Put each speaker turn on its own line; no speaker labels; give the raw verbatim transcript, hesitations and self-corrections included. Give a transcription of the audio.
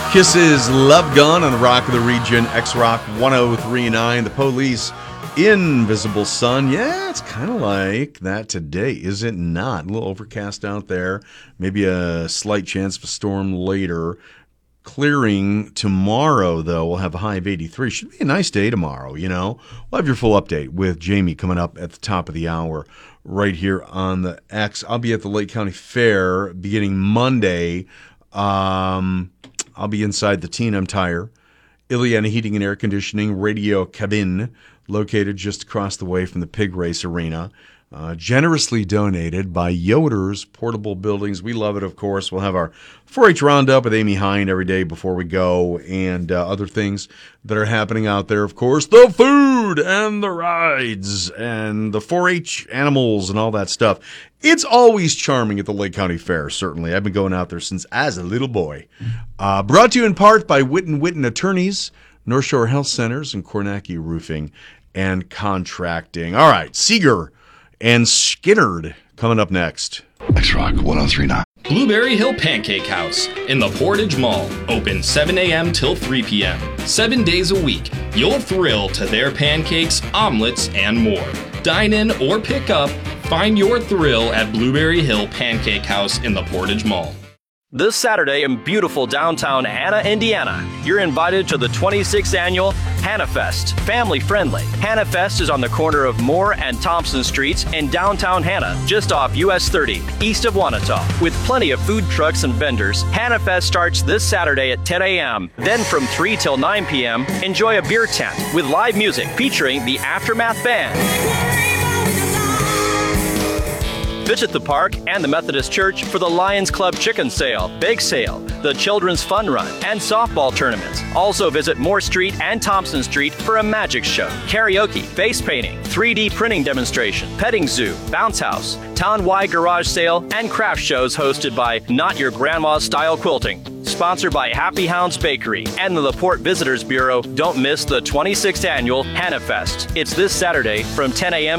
Kisses, Love Gun on the Rock of the Region, X-Rock one oh three point nine. The Police, Invisible Sun. Yeah, it's kind of like that today, is it not? A little overcast out there. Maybe a slight chance of a storm later. Clearing tomorrow, though. We'll have a high of eighty-three. Should be a nice day tomorrow, you know. We'll have your full update with Jamie coming up at the top of the hour right here on the X. I'll be at the Lake County Fair beginning Monday. Um... I'll be inside the T and M Tire, Ileana Heating and Air Conditioning Radio Cabin, located just across the way from the Pig Race Arena. Uh, generously donated by Yoder's Portable Buildings. We love it, of course. We'll have our four H Roundup with Amy Hind every day before we go, and uh, other things that are happening out there, of course. The food and the rides and the four H animals and all that stuff. It's always charming at the Lake County Fair, certainly. I've been going out there since as a little boy. Uh, brought to you in part by Witten Witten Attorneys, North Shore Health Centers, and Kornacki Roofing and Contracting. All right, Seeger and Skinnerd coming up next.
X-Rock one oh three point nine.
Blueberry Hill Pancake House in the Portage Mall. Open seven a.m. till three p.m. Seven days a week. You'll thrill to their pancakes, omelets, and more. Dine in or pick up. Find your thrill at Blueberry Hill Pancake House in the Portage Mall.
This Saturday in beautiful downtown Hanna, Indiana, you're invited to the twenty-sixth annual Hanna Fest. Family friendly. Hanna Fest is on the corner of Moore and Thompson Streets in downtown Hanna, just off U S thirty, east of Wanata. With plenty of food trucks and vendors, Hanna Fest starts this Saturday at ten a.m. Then from three till nine p.m., enjoy a beer tent with live music featuring the Aftermath Band. Visit the park and the Methodist Church for the Lions Club Chicken Sale, Bake Sale, the Children's Fun Run, and softball tournaments. Also visit Moore Street and Thompson Street for a magic show, karaoke, face painting, three D printing demonstration, petting zoo, bounce house, town-wide garage sale, and craft shows hosted by Not Your Grandma's Style Quilting. Sponsored by Happy Hounds Bakery and the LaPorte Visitors Bureau. Don't miss the twenty-sixth annual Hanna Fest. It's this Saturday from ten a.m.